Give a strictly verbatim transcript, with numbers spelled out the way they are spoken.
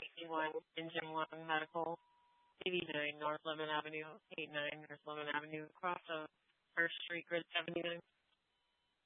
eighty-one, Engine one Medical, eighty-nine North Lemon Avenue, eighty-nine North Lemon Avenue, across of First Street, Grid seventy-nine.